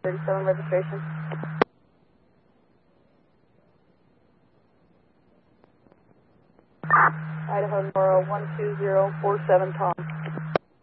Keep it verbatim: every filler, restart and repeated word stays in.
thirty-seven registration. Idaho Nora one two zero four seven Tom.